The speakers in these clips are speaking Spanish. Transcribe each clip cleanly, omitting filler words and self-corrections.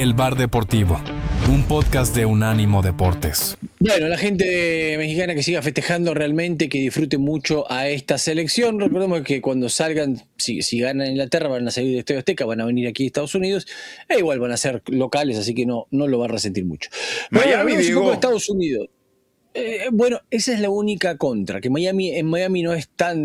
El Bar Deportivo, un podcast de Unánimo Deportes. Bueno, la gente mexicana que siga festejando realmente, que disfrute mucho a esta selección. Recordemos que cuando salgan, si ganan Inglaterra, van a salir de Estadio Azteca, van a venir aquí a Estados Unidos, e igual van a ser locales, así que no lo va a resentir mucho. Pero Miami, bueno, un poco de Diego. Estados Unidos. Bueno, esa es la única contra, que en Miami no es tan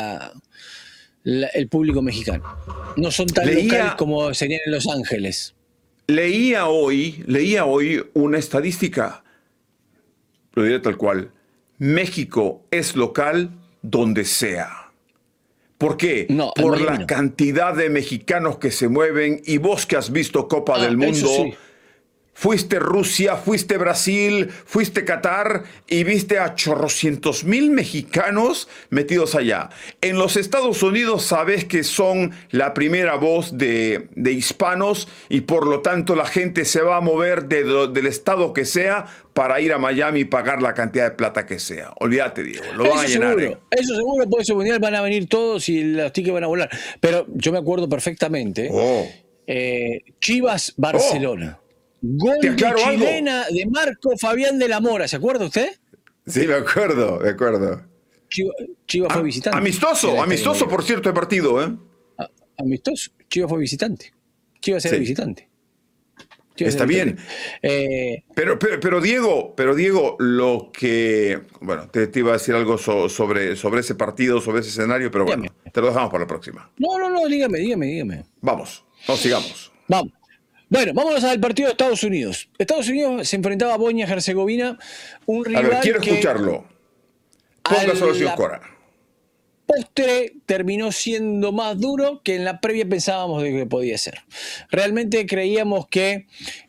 el público mexicano. No son tan locales como serían en Los Ángeles. Leía hoy una estadística, lo diré tal cual. México es local donde sea. ¿Por qué? No, por Miami la no. cantidad de mexicanos que se mueven, y vos que has visto Copa del Mundo, eso sí. fuiste Rusia, fuiste Brasil, fuiste Qatar y viste a chorrocientos mil mexicanos metidos allá. En los Estados Unidos sabes que son la primera voz de hispanos, y por lo tanto la gente se va a mover del estado que sea para ir a Miami y pagar la cantidad de plata que sea. Olvídate, Diego, lo van a llenar. Eso seguro, por ese mundial van a venir todos y los tickets van a volar. Pero yo me acuerdo perfectamente, Chivas-Barcelona. Gol de chilena de Marco Fabián de la Mora, ¿se acuerda usted? Sí, me acuerdo. Chivas fue visitante. Amistoso por cierto el partido, ¿eh? Amistoso. Chivas fue visitante. Chivas era visitante. Está bien. Pero Diego, lo que... Bueno, te iba a decir algo sobre ese partido, sobre ese escenario, pero bueno, te lo dejamos para la próxima. No, dígame. Sigamos. Vamos. Bueno, vámonos al partido de Estados Unidos. Estados Unidos se enfrentaba a Bosnia-Herzegovina, un rival. A ver, quiero escucharlo. Póngaselo, señor Cora. Postre terminó siendo más duro que en la previa pensábamos de que podía ser. Realmente creíamos que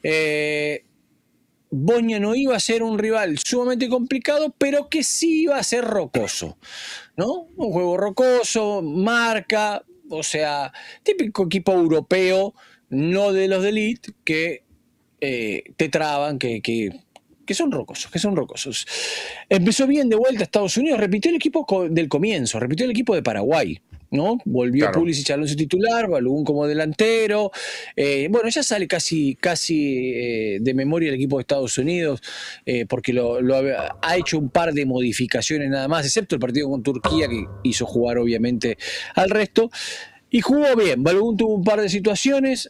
Bosnia no iba a ser un rival sumamente complicado, pero que sí iba a ser rocoso, ¿no? Un juego rocoso, marca, o sea, típico equipo europeo, no de los de elite, que te traban, que son rocosos, Empezó bien de vuelta a Estados Unidos, repitió el equipo del comienzo, repitió el equipo de Paraguay, ¿no? Volvió Claro. Pulisic al once titular, Balogun como delantero. Bueno, ya sale casi de memoria el equipo de Estados Unidos, porque ha hecho un par de modificaciones nada más, excepto el partido con Turquía, que hizo jugar obviamente al resto. Y jugó bien. Balogun tuvo un par de situaciones,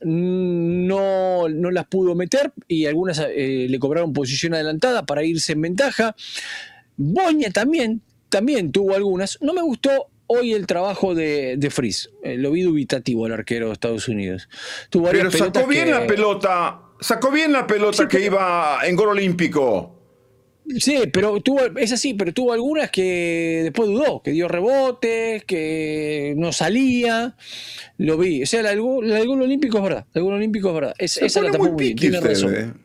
no las pudo meter, y algunas le cobraron posición adelantada para irse en ventaja. Bosnia también tuvo algunas. No me gustó hoy el trabajo de Fries. Lo vi dubitativo el arquero de Estados Unidos. Pero sacó bien la pelota Sí, que iba en gol olímpico. Sí, pero tuvo algunas que después dudó, que dio rebotes, que no salía. Lo vi. O sea, el gol olímpico es verdad. Esa la tapó muy bien, tiene razón.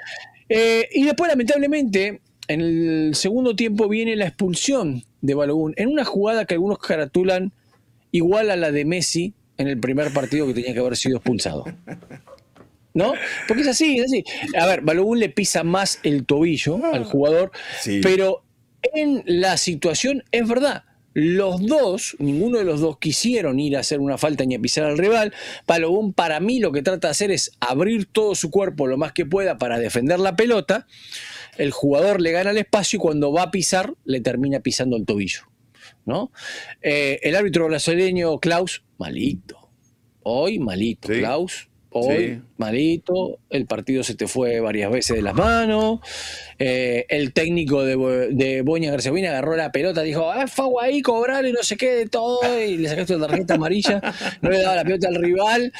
Y después, lamentablemente, en el segundo tiempo viene la expulsión de Balogun en una jugada que algunos caratulan igual a la de Messi en el primer partido, que tenía que haber sido expulsado. ¿No? Porque es así. A ver, Balogun le pisa más el tobillo al jugador, Sí. pero en la situación es verdad. Ninguno de los dos quisieron ir a hacer una falta ni a pisar al rival. Balogun, para mí, lo que trata de hacer es abrir todo su cuerpo lo más que pueda para defender la pelota. El jugador le gana el espacio y cuando va a pisar, le termina pisando el tobillo, ¿no? El árbitro brasileño, Klaus, malito. Hoy, malito, Sí. Klaus. Hoy, Sí. malito, el partido se te fue varias veces de las manos. El técnico de Bosnia-Herzegovina agarró la pelota, dijo, fago ahí, cobrar y no sé qué, de todo, y le sacaste la tarjeta amarilla, no le daba la pelota al rival.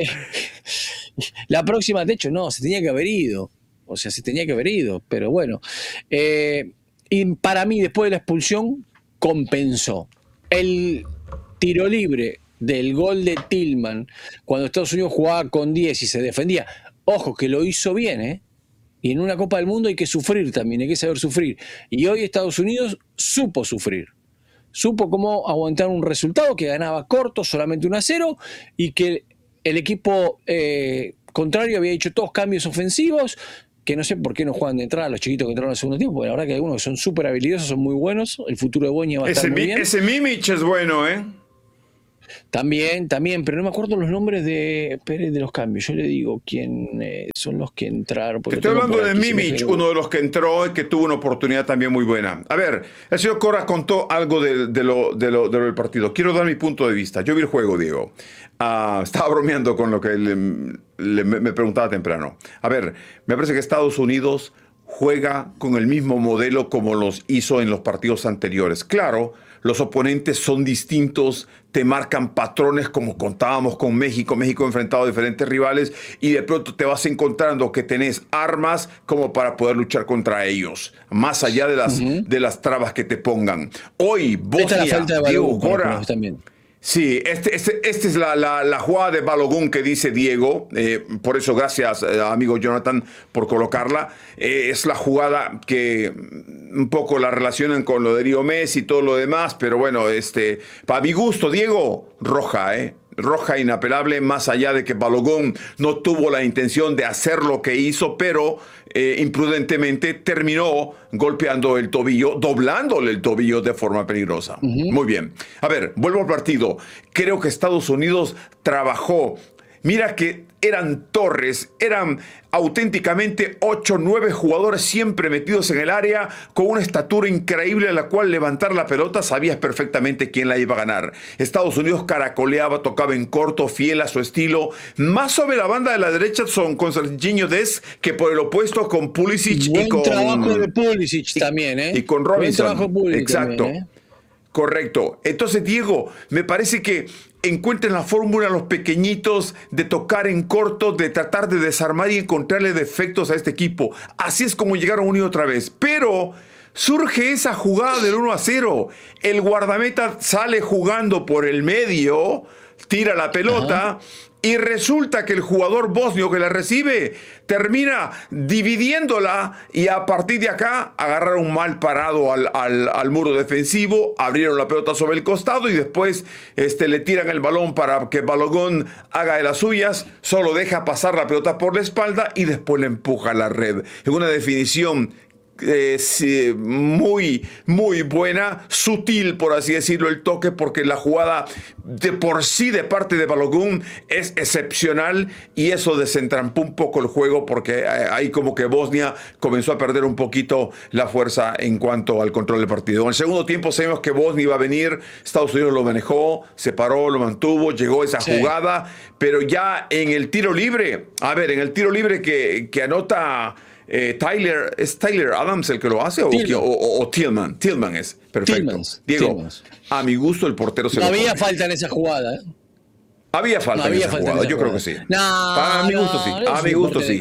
La próxima, de hecho, no, se tenía que haber ido. Pero bueno. Y para mí, después de la expulsión, compensó. El tiro libre del gol de Tillman, cuando Estados Unidos jugaba con 10 y se defendía, ojo que lo hizo bien, ¿eh? Y en una Copa del Mundo hay que sufrir también, hay que saber sufrir. Y hoy Estados Unidos supo sufrir. Supo cómo aguantar un resultado que ganaba corto, solamente 1-0, y que el equipo contrario había hecho todos cambios ofensivos, que no sé por qué no juegan de entrada los chiquitos que entraron en el segundo tiempo, porque la verdad que hay algunos que son súper habilidosos, son muy buenos, el futuro de Bosnia va a estar muy bien. Ese Mimic es bueno, ¿eh? También, pero no me acuerdo los nombres de los cambios. Yo le digo quién son los que entraron. Te estoy hablando de Mimic, uno de los que entró y que tuvo una oportunidad también muy buena. A ver, el señor Cora contó algo de lo del partido. Quiero dar mi punto de vista. Yo vi el juego, Diego. Estaba bromeando con lo que me preguntaba temprano. A ver, me parece que Estados Unidos juega con el mismo modelo como los hizo en los partidos anteriores. Claro, los oponentes son distintos, te marcan patrones como contábamos con México. México ha enfrentado a diferentes rivales y de pronto te vas encontrando que tenés armas como para poder luchar contra ellos, más allá de las trabas que te pongan. Hoy, Bosnia, Diego Cora. Sí, esta es la jugada de Balogun que dice Diego, por eso gracias amigo Jonathan por colocarla. Es la jugada que un poco la relacionan con lo de Leo Messi y todo lo demás, pero bueno, para mi gusto, Diego, roja, roja inapelable, más allá de que Balogun no tuvo la intención de hacer lo que hizo, pero imprudentemente terminó golpeando el tobillo, doblándole el tobillo de forma peligrosa. Muy bien. A ver, vuelvo al partido. Creo que Estados Unidos trabajó. Mira que eran torres, eran auténticamente 8 o 9 jugadores siempre metidos en el área con una estatura increíble a la cual levantar la pelota sabías perfectamente quién la iba a ganar. Estados Unidos caracoleaba, tocaba en corto, fiel a su estilo. Más sobre la banda de la derecha son con Sergiño Dest que por el opuesto con Pulisic y con... Buen trabajo de Pulisic también, ¿eh? Y con Robinson. Buen trabajo Pulisic. Exacto. También, Correcto. Entonces, Diego, me parece que encuentren la fórmula los pequeñitos de tocar en corto, de tratar de desarmar y encontrarle defectos a este equipo. Así es como llegaron una y otra vez. Pero surge esa jugada del 1-0. El guardameta sale jugando por el medio, tira la pelota. Ajá. Y resulta que el jugador bosnio que la recibe termina dividiéndola y a partir de acá agarraron mal parado al muro defensivo, abrieron la pelota sobre el costado y después le tiran el balón para que Balogun haga de las suyas, solo deja pasar la pelota por la espalda y después la empuja a la red. En una definición muy, muy buena, sutil, por así decirlo, el toque, porque la jugada de por sí de parte de Balogun es excepcional y eso desentrampó un poco el juego porque ahí como que Bosnia comenzó a perder un poquito la fuerza en cuanto al control del partido. En el segundo tiempo sabemos que Bosnia iba a venir, Estados Unidos lo manejó, se paró, lo mantuvo, llegó esa jugada, pero ya en el tiro libre, que anota... ¿Es Tyler Adams el que lo hace o Tillman? Tillman es, perfecto. Diego, a mi gusto el portero se lo come. No había falta en esa jugada, ¿eh? Había falta en esa jugada, yo creo que sí. A mi gusto sí.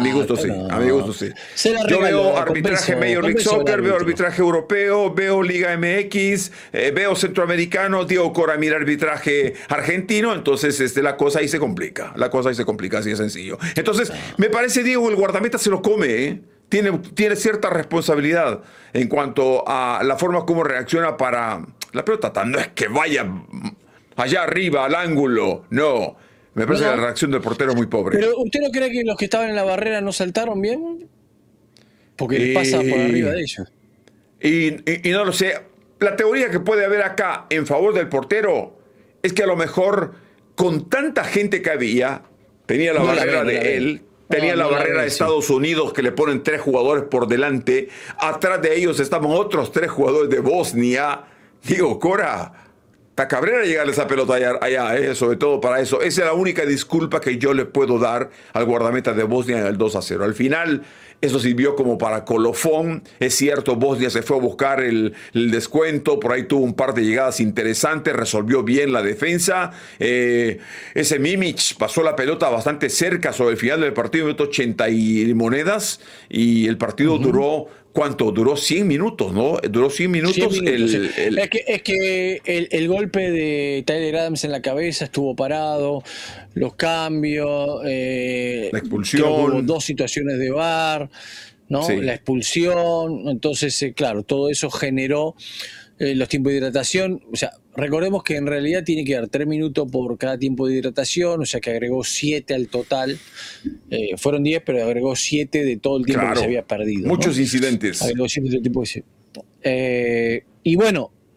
Yo veo arbitraje Major League Soccer, veo arbitraje europeo, veo Liga MX, veo centroamericano, Diego Cora mira arbitraje argentino, entonces la cosa ahí se complica, así de sencillo. Entonces, me parece, Diego, el guardameta se lo come, ¿eh? Tiene cierta responsabilidad en cuanto a la forma como reacciona para la pelota. No es que vaya allá arriba, al ángulo. No. Me parece que la reacción del portero es muy pobre. ¿Pero usted no cree que los que estaban en la barrera no saltaron bien? Porque les pasa por arriba de ellos. Y no lo sé. La teoría que puede haber acá en favor del portero es que a lo mejor con tanta gente que había, tenía la barrera de él, tenía la barrera de Estados Unidos que le ponen 3 jugadores por delante. Atrás de ellos estaban otros 3 jugadores de Bosnia. Digo, Cora... Está cabrera llegarle esa pelota allá, sobre todo para eso. Esa es la única disculpa que yo le puedo dar al guardameta de Bosnia en el 2-0. Al final, eso sirvió como para colofón. Es cierto, Bosnia se fue a buscar el descuento. Por ahí tuvo un par de llegadas interesantes. Resolvió bien la defensa. Ese Mimic pasó la pelota bastante cerca sobre el final del partido, minuto 80 y monedas. Y el partido duró... ¿Cuánto? Duró 100 minutos, ¿no? Duró 100 minutos. 100 minutos Es que el golpe de Tyler Adams en la cabeza estuvo parado, los cambios, la expulsión. Hubo 2 situaciones de VAR, ¿no? Sí. La expulsión. Entonces, claro, todo eso generó los tiempos de hidratación. O sea, recordemos que en realidad tiene que dar 3 minutos por cada tiempo de hidratación, o sea que agregó 7 al total. Fueron 10, pero agregó 7 de todo el tiempo que se había perdido. Muchos incidentes. Agregó 7 del tiempo que se... y bueno,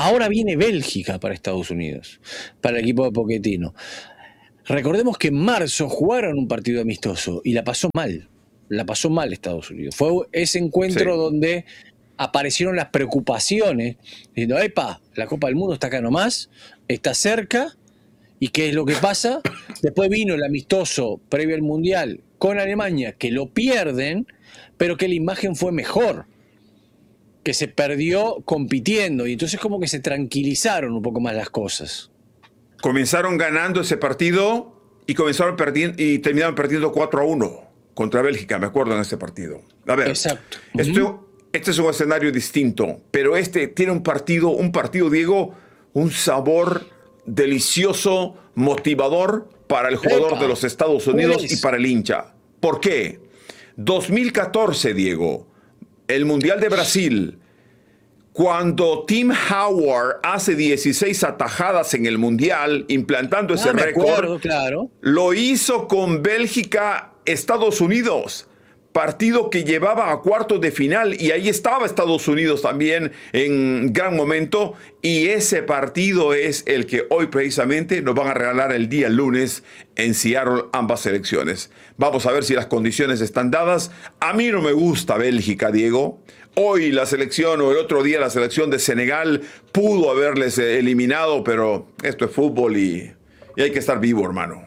Ahora viene Bélgica para Estados Unidos, para el equipo de Pochettino. Recordemos que en marzo jugaron un partido amistoso y la pasó mal Estados Unidos. Fue ese encuentro donde aparecieron las preocupaciones, diciendo, epa, la Copa del Mundo está acá nomás, está cerca, ¿y qué es lo que pasa? Después vino el amistoso previo al Mundial con Alemania, que lo pierden, pero que la imagen fue mejor, que se perdió compitiendo, y entonces como que se tranquilizaron un poco más las cosas. Comenzaron ganando ese partido y terminaron perdiendo 4-1 contra Bélgica, me acuerdo en ese partido. A ver, exacto. Este es un escenario distinto, pero este tiene un partido, Diego, un sabor delicioso, motivador para el jugador de los Estados Unidos y para el hincha. ¿Por qué? 2014, Diego, el Mundial de Brasil, cuando Tim Howard hace 16 atajadas en el Mundial, implantando ese récord, claro. Lo hizo con Bélgica, Estados Unidos. Partido que llevaba a cuartos de final y ahí estaba Estados Unidos también en gran momento, y ese partido es el que hoy precisamente nos van a regalar el día lunes en Seattle, ambas selecciones. Vamos a ver si las condiciones están dadas. A mí no me gusta Bélgica, Diego. Hoy la selección, o el otro día la selección de Senegal pudo haberles eliminado, pero esto es fútbol y hay que estar vivo, hermano.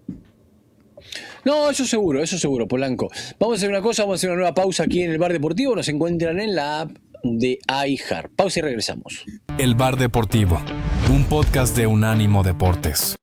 No, eso seguro, Polanco. Vamos a hacer una cosa, vamos a hacer una nueva pausa aquí en el Bar Deportivo. Nos encuentran en la app de iHeart. Pausa y regresamos. El Bar Deportivo, un podcast de Unánimo Deportes.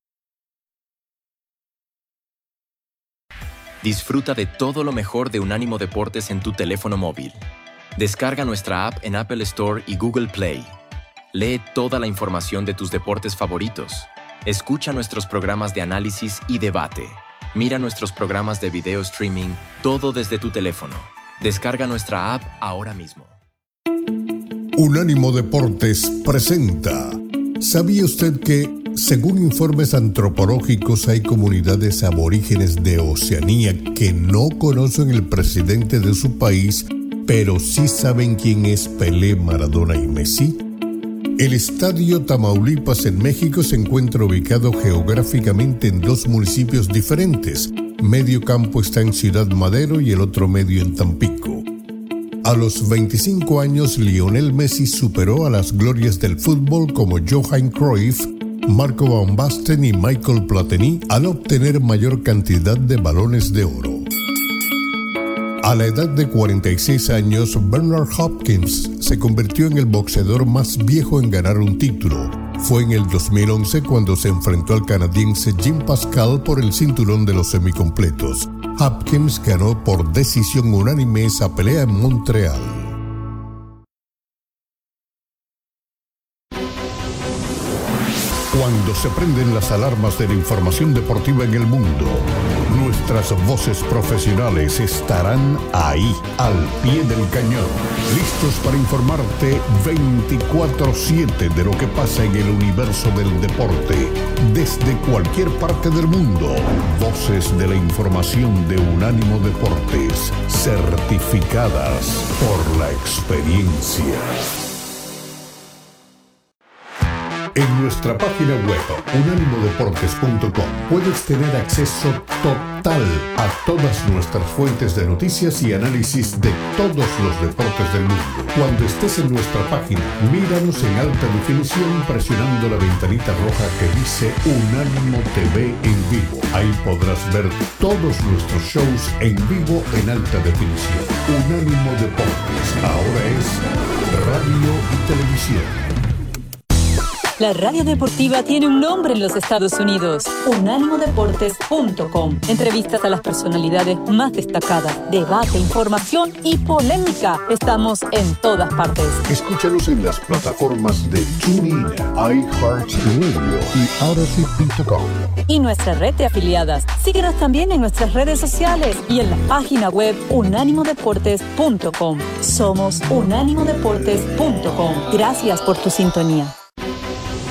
Disfruta de todo lo mejor de Unánimo Deportes en tu teléfono móvil. Descarga nuestra app en Apple Store y Google Play. Lee toda la información de tus deportes favoritos. Escucha nuestros programas de análisis y debate. Mira nuestros programas de video streaming, todo desde tu teléfono. Descarga nuestra app ahora mismo. Unánimo Deportes presenta. ¿Sabía usted que, según informes antropológicos, hay comunidades aborígenes de Oceanía que no conocen el presidente de su país, pero sí saben quién es Pelé, Maradona y Messi? El Estadio Tamaulipas en México se encuentra ubicado geográficamente en dos municipios diferentes. Medio campo está en Ciudad Madero y el otro medio en Tampico. A los 25 años, Lionel Messi superó a las glorias del fútbol como Johan Cruyff, Marco Van Basten y Michael Platini al obtener mayor cantidad de balones de oro. A la edad de 46 años, Bernard Hopkins se convirtió en el boxeador más viejo en ganar un título. Fue en el 2011 cuando se enfrentó al canadiense Jim Pascal por el cinturón de los semicompletos. Hopkins ganó por decisión unánime esa pelea en Montreal. Cuando se prenden las alarmas de la información deportiva en el mundo, nuestras voces profesionales estarán ahí, al pie del cañón, listos para informarte 24/7 de lo que pasa en el universo del deporte, desde cualquier parte del mundo. Voces de la información de Unánimo Deportes, certificadas por la experiencia. En nuestra página web, unánimodeportes.com, puedes tener acceso total a todas nuestras fuentes de noticias y análisis de todos los deportes del mundo. Cuando estés en nuestra página, míranos en alta definición presionando la ventanita roja que dice Unánimo TV en vivo. Ahí podrás ver todos nuestros shows en vivo en alta definición. Unánimo Deportes, ahora es radio y televisión. La radio deportiva tiene un nombre en los Estados Unidos: unánimodeportes.com. Entrevistas a las personalidades más destacadas, debate, información y polémica. Estamos en todas partes. Escúchanos en las plataformas de TuneIn, iHeartRadio y Odyssey.com. Y nuestra red de afiliadas. Síguenos también en nuestras redes sociales y en la página web unánimodeportes.com. Somos unánimodeportes.com. Gracias por tu sintonía.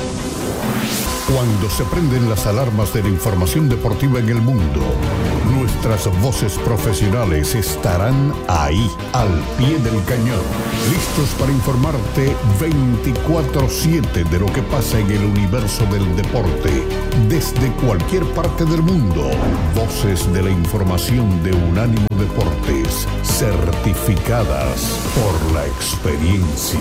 Cuando se prenden las alarmas de la información deportiva en el mundo, nuestra Nuestras voces profesionales estarán ahí, al pie del cañón, listos para informarte 24/7 de lo que pasa en el universo del deporte, desde cualquier parte del mundo. Voces de la información de Unánimo Deportes, certificadas por la experiencia.